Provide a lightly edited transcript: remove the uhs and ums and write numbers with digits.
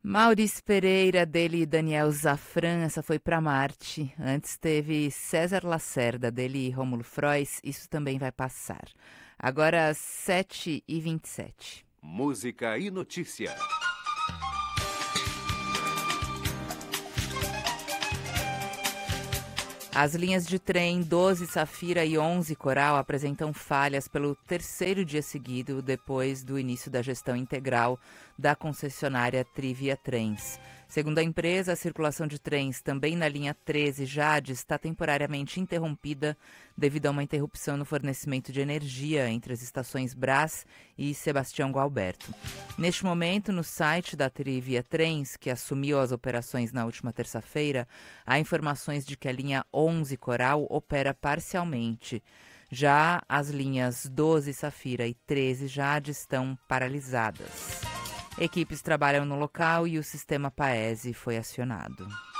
Maurício Pereira, dele e Daniel Zafran, essa foi para Marte. Antes teve César Lacerda, dele e Rômulo Frois, isso também vai passar. Agora 7h27. Música e notícia. As linhas de trem 12 Safira e 11 Coral apresentam falhas pelo terceiro dia seguido depois do início da gestão integral da concessionária Trivia Trens. Segundo a empresa, a circulação de trens também na linha 13 Jade está temporariamente interrompida devido a uma interrupção no fornecimento de energia entre as estações Brás e Sebastião Gualberto. Neste momento, no site da Trivia Trens, que assumiu as operações na última terça-feira, há informações de que a linha 11 Coral opera parcialmente. Já as linhas 12 Safira e 13 Jade estão paralisadas. Equipes trabalham no local e o sistema Paese foi acionado.